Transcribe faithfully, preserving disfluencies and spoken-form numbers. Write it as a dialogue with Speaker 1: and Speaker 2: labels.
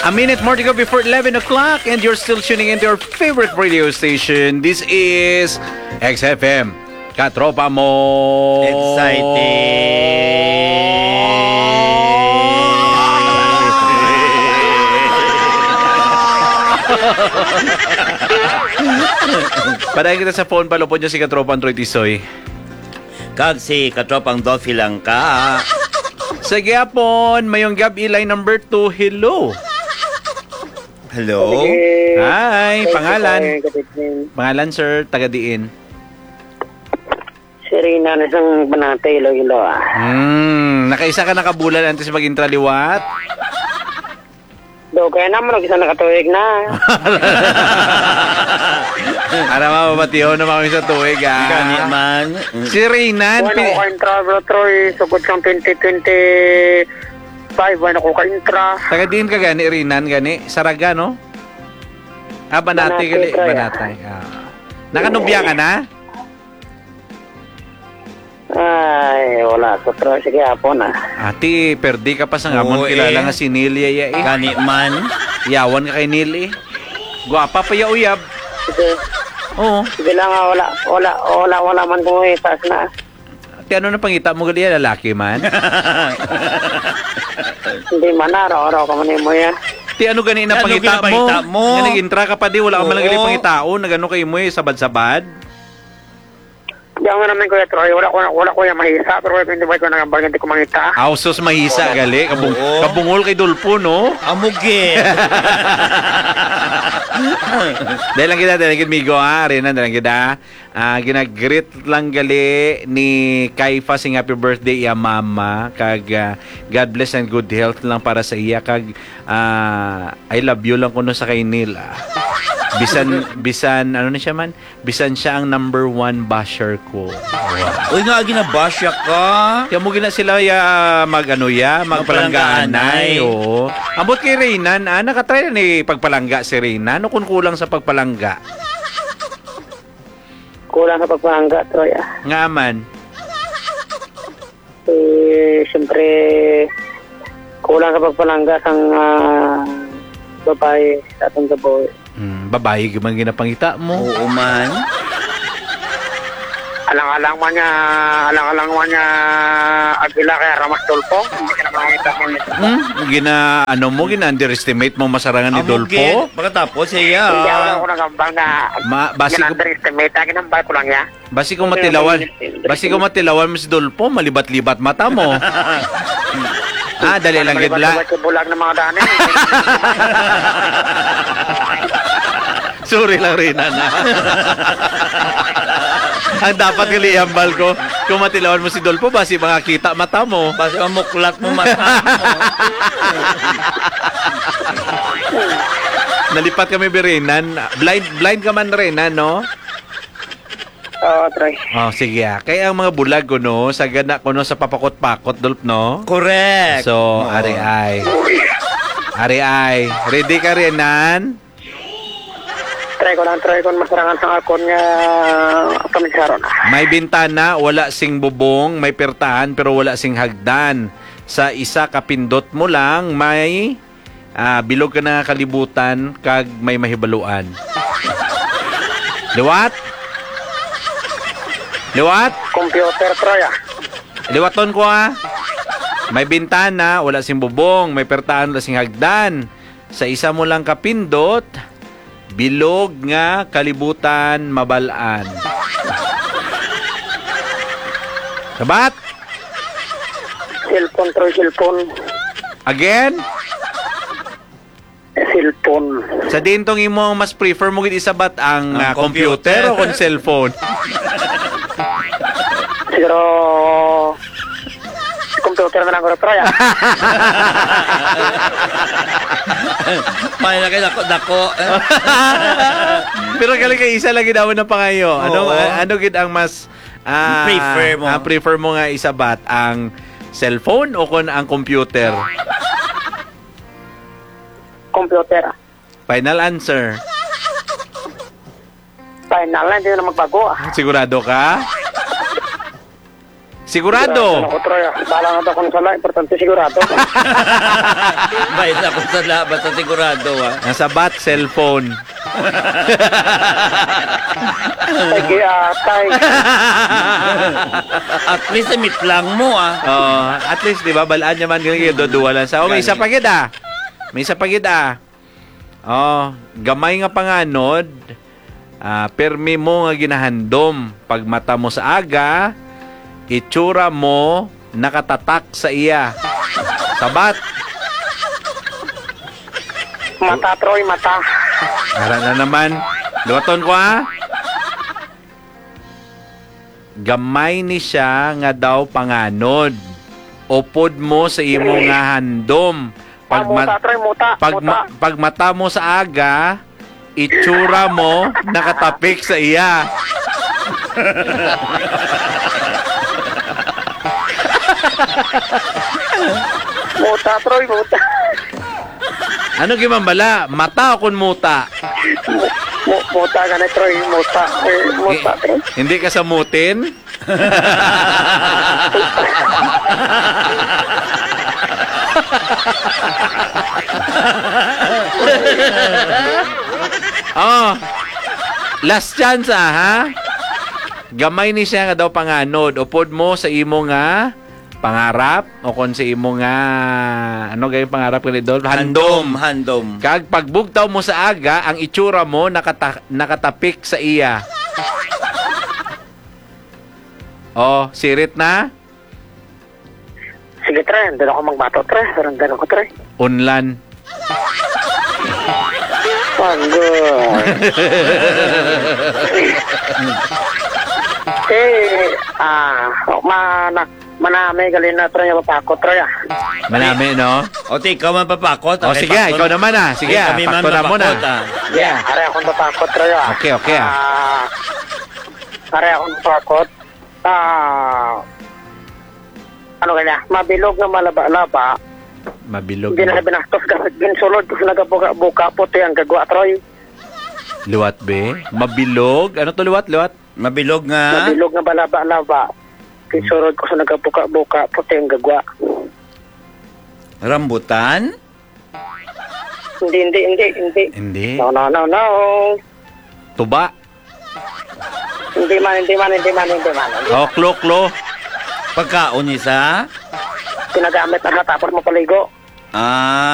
Speaker 1: A minute more to go before eleven o'clock, and you're still tuning into your favorite radio station. This is X F M. Katropa mo. Padayin kita sa phone, palupon niyo si Katropang Troy Tisoy.
Speaker 2: Kag si Katropang Dolphy lang ka.
Speaker 1: Sa gyapon, mayong gabi line number two. Hello.
Speaker 2: Hello.
Speaker 1: Hi, pangalan. Pangalan, sir, taga-diin.
Speaker 3: Si Rina na isang Banate, Iloilo ah.
Speaker 1: Hmm, nakaisa ka nakabulan antes mag-intraliwat?
Speaker 3: Do, kaya naman, isa nakatuwig na.
Speaker 1: Para mababatiyo naman kami sa tuwig, ah.
Speaker 2: Gani man.
Speaker 1: Si Reynan.
Speaker 3: Bueno, ko ka-intra, bro, Troy. Sugod siyang twenty twenty-five. Bueno, ko ka-intra.
Speaker 1: Taga-diin ka gani, Reynan, gani? Saraga, no? Ah, Banate,
Speaker 3: Banate,
Speaker 1: gali.
Speaker 3: Troy,
Speaker 1: Banate. Ah. Nakanubya ka na?
Speaker 3: Ay, wala ko, Troy. Sige, hapon ah.
Speaker 1: Ati, perdi ka pa sa ngamon.
Speaker 2: Oo,
Speaker 1: Kilala
Speaker 2: eh.
Speaker 1: nga si Nelia, ya, eh.
Speaker 2: Gani man.
Speaker 1: Yawan ka kay Neil, eh. Guwapa pa ya uyab.
Speaker 3: Sige.
Speaker 1: Oo.
Speaker 3: Sige lang ah, wala, wala, wala, wala man kung isas na.
Speaker 1: Ati, ano na pangita mo gali, lalaki man?
Speaker 3: Hindi man na, araw-araw ka man mo yan.
Speaker 1: Ti ano gani na
Speaker 2: Ano
Speaker 1: pangita mo?
Speaker 2: ginapangita mo?
Speaker 1: Nga nag-intra ka pa di, wala ka man
Speaker 2: Oo.
Speaker 1: gali pangitao, nagano kay mo eh, sabad-sabad.
Speaker 3: Di ako namin Kuya Troy, wala ko, wala ko yung mahisa, pero hindi ba ko nagambal, hindi ko mangita.
Speaker 1: Ausos mahisa gali, kabung,
Speaker 2: Oo.
Speaker 1: kabungol kay Dulpo, no?
Speaker 2: Amugi.
Speaker 1: Dahil lang kita, dahil lang kita, Migo, ha? Renan, dahil lang kita, ah, ginag-greet lang gali ni Kaifa sing happy birthday iya mama, kag ah, God bless and good health lang para sa iya, kag ah, I love you lang kuno sa kay Neil, ah. Bisan, bisan, ano na siya man? Bisan siya ang number one basher ko. Wow.
Speaker 2: Uy nga, ginabasya ka.
Speaker 1: Kaya mo gina sila ya mag ano ya, magpalanggaanay. Oo. Ambot kay Reynan, ah, nakatry na ni pagpalangga si Reynan. Ano kung kulang sa pagpalangga?
Speaker 3: Kulang sa pagpangga, Troy ah.
Speaker 1: Nga man.
Speaker 3: Eh, siyempre, kulang sa pagpalangga sang uh, babae sa atong gaboy.
Speaker 1: Hmm, babae man ginapangita mo.
Speaker 2: Oo man.
Speaker 3: Alang-alang man niya, alang-alang man niya agila kaya ramas tulpo. Hindi ka na makakita mo nito.
Speaker 1: Hmm, gina ano mo gina underestimate mo masarangan ni
Speaker 2: Amugi.
Speaker 1: Dolpo.
Speaker 2: Pagkatapos siya.
Speaker 3: Hindi ako ako nagambang na
Speaker 1: Ma, basi ko
Speaker 3: ginunderestimate. Ginambal ko lang niya.
Speaker 1: basi ko matilawan. Basi ko matilawan mo si Dolpo, malibat-libat mata mo. Ah, dali lang gid la.
Speaker 3: Malibat-libat yung bulag ng mga dani.
Speaker 1: Sorry lang rin, na. Ang dapat kaliambal ko, kung matilawan mo si Dolpo, basi makakita mata mo.
Speaker 2: Basta muklat mo mata mo.
Speaker 1: Nalipat kami Renan. Blind, blind ka man Renan, no?
Speaker 3: Oo, Troy.
Speaker 1: Oh, sige ah. Kaya ang mga bulag ko, no, sa gana ko, no, sa papakot-pakot, Dolp, no?
Speaker 2: Correct.
Speaker 1: So,
Speaker 2: Oo.
Speaker 1: ari ay. Ari ay. Ready ka, Renan?
Speaker 3: Try ko lang, try ko masarangan sa akon nga kamisaron.
Speaker 1: May bintana, wala sing bubong, may pertahan, pero wala sing hagdan. Sa isa kapindot mo lang, may ah, bilog ka na kalibutan, kag may mahibaluan. Liwat? Liwat?
Speaker 3: Computer, Troy ah.
Speaker 1: Liwaton ko ha. May bintana, wala sing bubong, may pertahan, wala sing hagdan. Sa isa mo lang kapindot, bilog nga kalibutan mabalaan. Sabat?
Speaker 3: Cellphone, Troy, cellphone.
Speaker 1: Again?
Speaker 3: Cellphone.
Speaker 1: Sa dintong imo mas prefer mo gid isabat ang
Speaker 2: Ang
Speaker 1: ah, computer,
Speaker 2: computer.
Speaker 1: o kung cellphone?
Speaker 3: Siguro, computer na lang ko, Troy ah.
Speaker 2: May na kayo dako, dako.
Speaker 1: Pero galing kay isa lagi daw na pangayo. Ano
Speaker 2: Oo.
Speaker 1: ah, ano gid ang mas ah,
Speaker 2: Prefer mo.
Speaker 1: ah, prefer mo nga isabat ang cellphone o kung ang computer?
Speaker 3: Computer ah.
Speaker 1: Final answer.
Speaker 3: Final na, hindi na magbago ah.
Speaker 1: Sigurado ka? Sigurado.
Speaker 3: Ano ko, Troy ah. Bala na ito kung sala, importante sigurado.
Speaker 2: Bayad ako sa labat sa sigurado, ah.
Speaker 1: Nasa bat, cellphone.
Speaker 3: Sige, atay.
Speaker 2: At least, meet lang mo, ah.
Speaker 1: Oh, at least, di ba, balaan niya man yung doduwalan sa. Oh, may isa pa gid ah. May isa pa gid ah. Oh, gamay nga panganod. Ah, permi mo nga ginahandom. Pag mata mo sa aga, itsura mo nakatatak sa iya. Sabat.
Speaker 3: Mata, Troy, mata.
Speaker 1: Ara na naman. Luwaton ko ha. Gamay ni siya nga daw panganod. Upod mo sa imo nga handom. Pag,
Speaker 3: Ah, muta,
Speaker 1: ma-
Speaker 3: Troy, muta.
Speaker 1: pag,
Speaker 3: muta.
Speaker 1: ma- pag mata mo sa aga, itsura mo nakatapik sa iya.
Speaker 3: Muta, Troy, muta.
Speaker 1: Ano gimambala? Mata o kun muta?
Speaker 3: Mu- muta ka na, Troy, muta. Eh, muta,
Speaker 1: Eh,
Speaker 3: Troy.
Speaker 1: hindi ka samutin? Oh, last chance ah, ha? Gamay ni siya nga daw panganod. Upod mo sa imo nga pangarap o kon sa imo nga ano gayong pangarap ko ni Dol?
Speaker 2: Handom, handom.
Speaker 1: Kag pagbugtaw mo sa aga, ang itsura mo nakata- nakatapik sa iya. Oh, sirit na?
Speaker 3: Sige, Troy. Doon ako magbato, Troy. Parang gano'n ko, Troy.
Speaker 1: Unlan.
Speaker 3: Pagod. eh, ah, manak, manami galin na, Troy, mapakot, Troy, ah.
Speaker 1: Manami, no?
Speaker 2: O, ti, ikaw man papakot.
Speaker 1: O, sige, ikaw naman ah. Sige, ah,
Speaker 2: kami man
Speaker 1: pakto na mo na.
Speaker 2: papakot, ah.
Speaker 3: Yeah, are akong mapakot, Troy, ah.
Speaker 1: Okay, okay, ah.
Speaker 3: Ah, are akong mapakot. Ah, ano kanya, mabilog na malaba-laba,
Speaker 1: Mabilog.
Speaker 3: hindi na binastos ka, ginsulod ko sa nagabuka-buka, puti ang gagwa, Troy.
Speaker 1: Luwat, be? Mabilog? Ano to luwat, luwat?
Speaker 2: Mabilog nga.
Speaker 3: Mabilog na balaba-laba, ginsulod ko sa nagabuka-buka, puti ang gagwa.
Speaker 2: Rambutan?
Speaker 3: Hindi, hindi, hindi, hindi.
Speaker 1: Hindi.
Speaker 3: No, no, no, no.
Speaker 1: Tuba?
Speaker 3: Hindi man, hindi man, hindi man, hindi man.
Speaker 1: O, klo, klo.
Speaker 2: Pagkaon isa?
Speaker 3: Pinagamit na tapos mapaligo.
Speaker 2: Ah,